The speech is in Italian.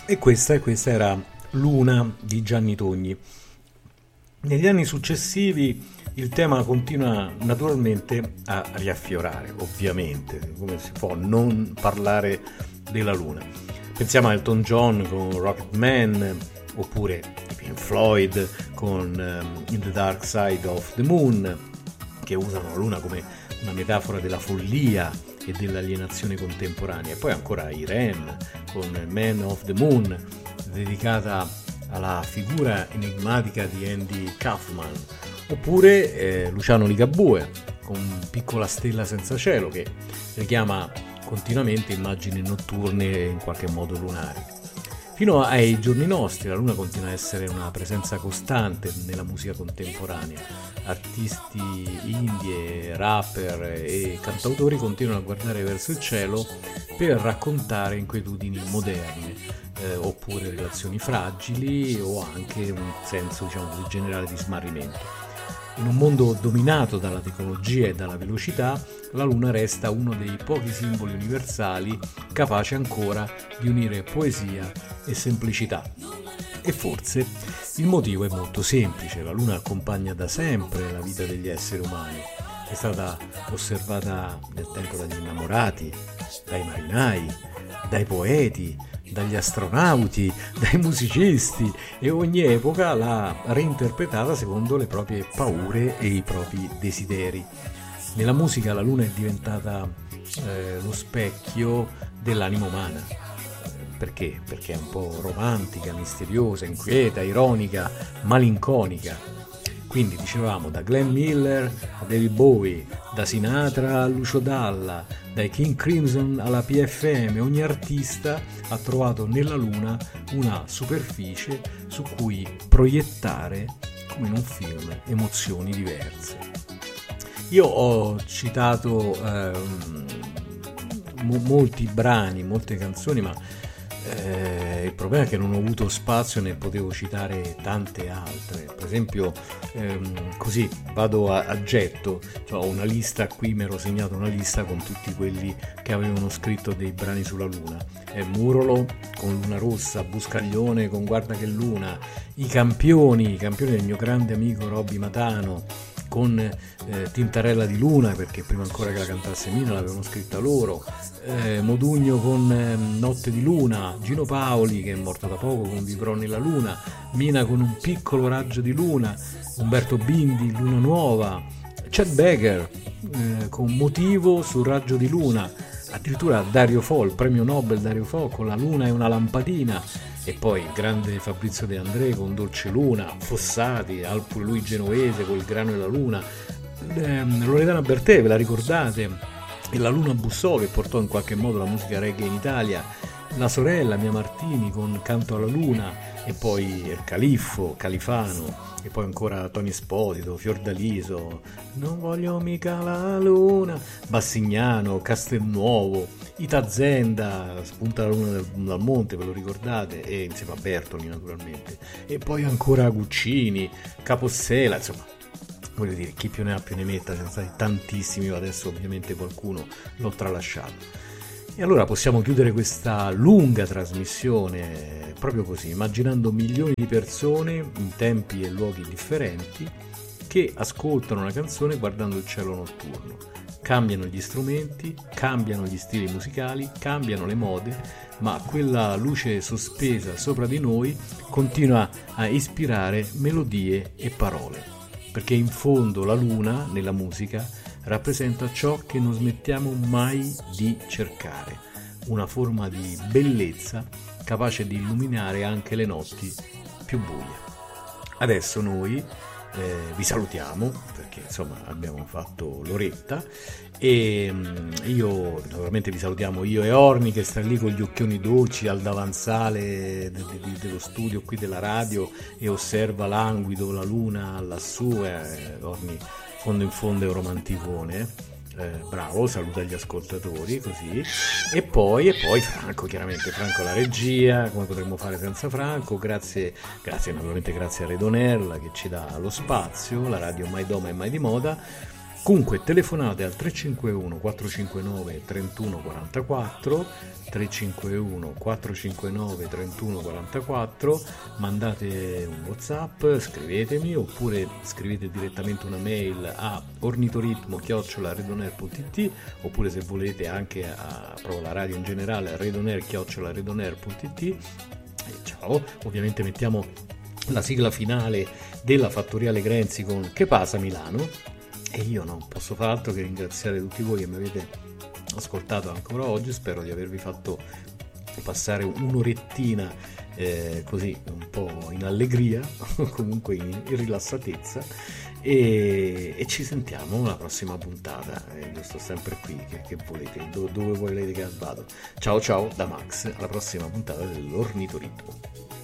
E questa era Luna di Gianni Togni. Negli anni successivi il tema continua naturalmente a riaffiorare, ovviamente, come si può non parlare della Luna. Pensiamo a Elton John con Rocket Man, oppure i Pink Floyd con In the Dark Side of the Moon, che usano la Luna come una metafora della follia e dell'alienazione contemporanea. E poi ancora i Rem con Man of the Moon, dedicata alla figura enigmatica di Andy Kaufman, oppure Luciano Ligabue con Piccola stella senza cielo, che richiama continuamente immagini notturne e in qualche modo lunari. Fino ai giorni nostri la Luna continua a essere una presenza costante nella musica contemporanea. Artisti indie, rapper e cantautori continuano a guardare verso il cielo per raccontare inquietudini moderne, oppure relazioni fragili, o anche un senso, diciamo, generale di smarrimento. In un mondo dominato dalla tecnologia e dalla velocità, la Luna resta uno dei pochi simboli universali capace ancora di unire poesia e semplicità. E forse il motivo è molto semplice: la Luna accompagna da sempre la vita degli esseri umani. È stata osservata nel tempo dagli innamorati, dai marinai, dai poeti, dagli astronauti, dai musicisti, e ogni epoca l'ha reinterpretata secondo le proprie paure e i propri desideri. Nella musica la Luna è diventata lo specchio dell'anima umana. Perché? Perché è un po' romantica, misteriosa, inquieta, ironica, malinconica. Quindi dicevamo, da Glenn Miller a David Bowie, da Sinatra a Lucio Dalla, dai King Crimson alla PFM, ogni artista ha trovato nella Luna una superficie su cui proiettare, come in un film, emozioni diverse. Io ho citato molti brani, molte canzoni, ma il problema è che non ho avuto spazio, ne potevo citare tante altre. Per esempio, così vado a getto, cioè, ho una lista qui, mi ero segnato una lista con tutti quelli che avevano scritto dei brani sulla Luna. Murolo con Luna Rossa, Buscaglione con Guarda che Luna, i campioni del mio grande amico Robby Matano con Tintarella di Luna, perché prima ancora che la cantasse Mina l'avevano scritta loro, Modugno con Notte di Luna, Gino Paoli, che è morto da poco, con Vivrò nella Luna, Mina con Un piccolo raggio di luna, Umberto Bindi, Luna Nuova, Chet Baker con Motivo sul raggio di luna, addirittura Dario Fo, il premio Nobel Dario Fo con La luna è una lampadina, e poi il grande Fabrizio De André con Dolce Luna, Fossati, pure lui genovese con Il grano e la luna, Loredana Bertè, ve la ricordate? E La luna bussò, che portò in qualche modo la musica reggae in Italia, la sorella Mia Martini con Canto alla luna, e poi il Califfo, Califano, e poi ancora Tony Esposito, Fiordaliso, Non voglio mica la luna, Bassignano, Castelnuovo, Ita Zenda, Spunta la luna dal monte, ve lo ricordate? E insieme a Bertoli naturalmente, e poi ancora Guccini, Capossela, insomma, voglio dire, chi più ne ha più ne metta, ce ne sono stati tantissimi, adesso ovviamente qualcuno l'ho tralasciato. E allora possiamo chiudere questa lunga trasmissione proprio così, immaginando milioni di persone in tempi e luoghi differenti che ascoltano una canzone guardando il cielo notturno. Cambiano gli strumenti, cambiano gli stili musicali, cambiano le mode, ma quella luce sospesa sopra di noi continua a ispirare melodie e parole, perché in fondo la luna nella musica rappresenta ciò che non smettiamo mai di cercare, una forma di bellezza capace di illuminare anche le notti più buie. Adesso noi vi salutiamo, perché insomma abbiamo fatto l'oretta, e io naturalmente vi salutiamo, io e Orni, che sta lì con gli occhioni dolci al davanzale dello studio qui della radio e osserva languido la luna lassù. Orni fondo in fondo è un romanticone, bravo, saluta gli ascoltatori così, e poi Franco, chiaramente Franco la regia, come potremmo fare senza Franco, grazie naturalmente, grazie a Redonella che ci dà lo spazio, la radio mai doma e mai di moda, Comunque telefonate al 351 459 3144, 351 459 3144, mandate un WhatsApp, scrivetemi oppure scrivete direttamente una mail a ornitoritmo@redonair.it, oppure se volete anche proprio la radio in generale a redonair@redonair.it. Ciao, ovviamente mettiamo la sigla finale della Fattoriale Grenzi con Che pasa Milano. E io non posso far altro che ringraziare tutti voi che mi avete ascoltato ancora oggi. Spero di avervi fatto passare un'orettina così un po' in allegria, comunque in rilassatezza, e ci sentiamo alla prossima puntata. Io sto sempre qui, che volete, dove volete che vado. Ciao ciao da Max, alla prossima puntata dell'Ornitoritmo.